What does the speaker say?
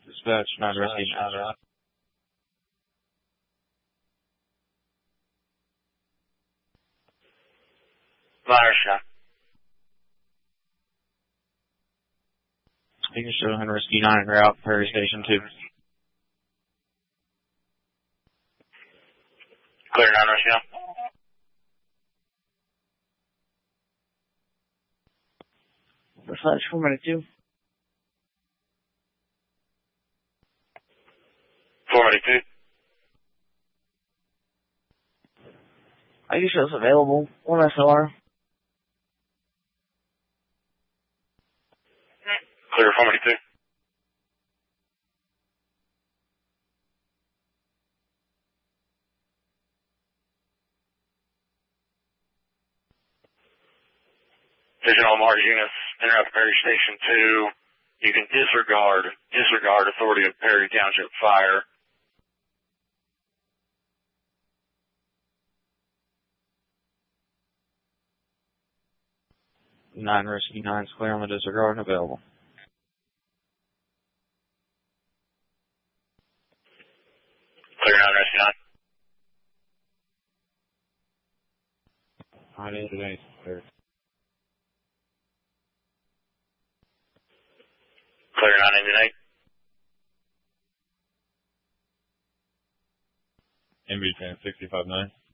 Dispatch 9 Rescue 9. Ryerson. You can show 100 Rescue 9 en route, Perry Station 2. Clear 9 Rescue 9. Dispatch 492. 482. You show us available. 1 SLR. Clear 482. Vision all Mars units, interrupt Perry Station 2. You can disregard authority of Perry Township Fire. Nine Rescue 9 is clear on the disregard and available. Clear 9 Rescue 9. 988, clear. Clear 988. MB10 65-9.